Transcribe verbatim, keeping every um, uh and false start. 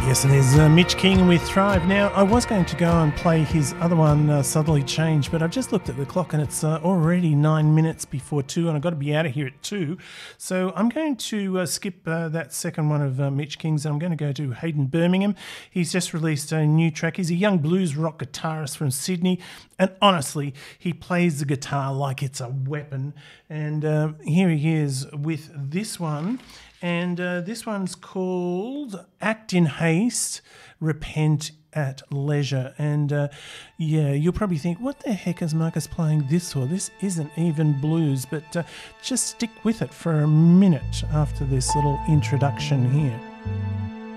Yes, and there's uh, Mitch King with Thrive. Now, I was going to go and play his other one, uh, Suddenly Changed, but I've just looked at the clock and it's uh, already nine minutes before two, and I've got to be out of here at two. So I'm going to uh, skip uh, that second one of uh, Mitch King's, and I'm going to go to Hayden Birmingham. He's just released a new track. He's a young blues rock guitarist from Sydney, and honestly, he plays the guitar like it's a weapon. And uh, here he is with this one. And uh, this one's called Act in Haste, Repent at Leisure. And uh, yeah, you'll probably think, what the heck is Marcus playing this for? This isn't even blues, but uh, just stick with it for a minute after this little introduction here.